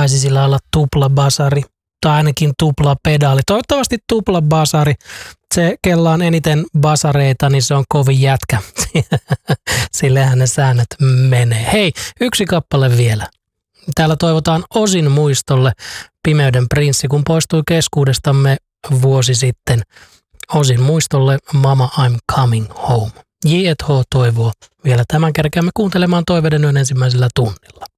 taisi sillä olla tupla basari tai ainakin tupla pedaali. Toivottavasti tupla basari. Se, kella on eniten basareita, niin se on kovin jätkä. Sillehän ne säännöt menee. Hei, yksi kappale vielä. Täällä toivotaan Ozin muistolle Pimeyden prinssi, kun poistui keskuudestamme vuosi sitten. Ozin muistolle Mama I'm Coming Home. J&H toivoo vielä tämän kerkeämme kuuntelemaan toiveiden yön ensimmäisellä tunnilla.